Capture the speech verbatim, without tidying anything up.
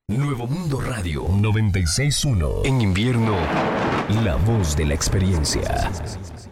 Nuevo Mundo Radio noventa y seis punto uno. En invierno, la voz de la experiencia.